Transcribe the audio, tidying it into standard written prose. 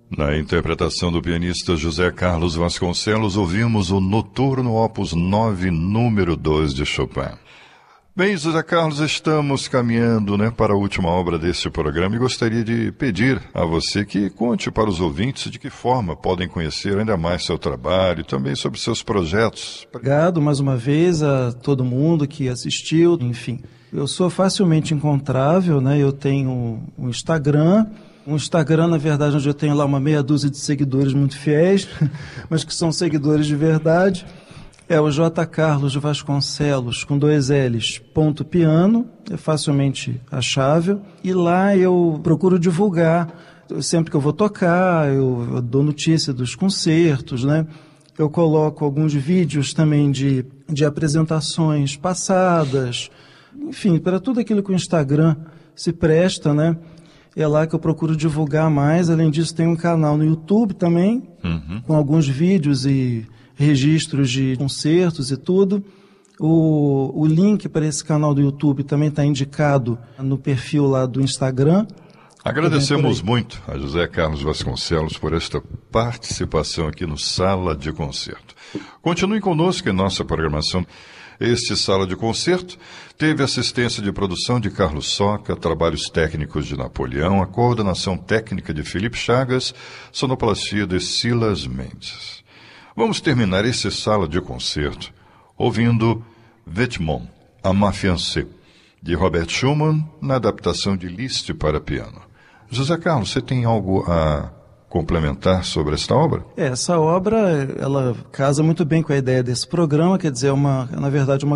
Na interpretação do pianista José Carlos Vasconcelos, ouvimos o Noturno Opus 9, número 2 de Chopin. Bem, José Carlos, estamos caminhando, para a última obra deste programa e gostaria de pedir a você que conte para os ouvintes de que forma podem conhecer ainda mais seu trabalho e também sobre seus projetos. Obrigado mais uma vez a todo mundo que assistiu, enfim. Eu sou facilmente encontrável, eu tenho um Instagram, na verdade, onde eu tenho lá uma meia dúzia de seguidores muito fiéis, mas que são seguidores de verdade. É o J. Carlos Vasconcelos, com 2 L's, .piano, é facilmente achável. E lá eu procuro divulgar, sempre que eu vou tocar, eu dou notícia dos concertos, Eu coloco alguns vídeos também de apresentações passadas. Enfim, para tudo aquilo que o Instagram se presta, É lá que eu procuro divulgar mais. Além disso, tem um canal no YouTube também, com alguns vídeos e registros de concertos e tudo. O link para esse canal do YouTube também está indicado no perfil lá do Instagram. Agradecemos muito a José Carlos Vasconcelos por esta participação aqui no Sala de Concerto. Continue conosco em nossa programação. Este Sala de Concerto teve assistência de produção de Carlos Soca, trabalhos técnicos de Napoleão, a coordenação técnica de Felipe Chagas, sonoplastia de Silas Mendes. Vamos terminar esse Sala de Concerto ouvindo Vetements, a Ma Fiancée, de Robert Schumann, na adaptação de Liszt para piano. José Carlos, você tem algo a complementar sobre esta obra? Essa obra, ela casa muito bem com a ideia desse programa, quer dizer, na verdade, uma